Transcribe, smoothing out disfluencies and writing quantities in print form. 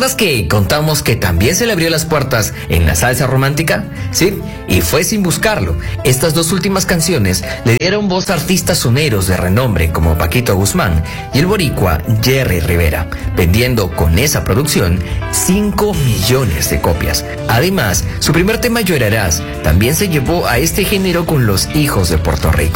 ¿Recuerdas que contamos que también se le abrió las puertas en la salsa romántica? Sí, y fue sin buscarlo. Estas dos últimas canciones le dieron voz a artistas soneros de renombre como Paquito Guzmán y el boricua Jerry Rivera, vendiendo con esa producción 5 millones de copias. Además, su primer tema Llorarás también se llevó a este género con Los Hijos de Puerto Rico.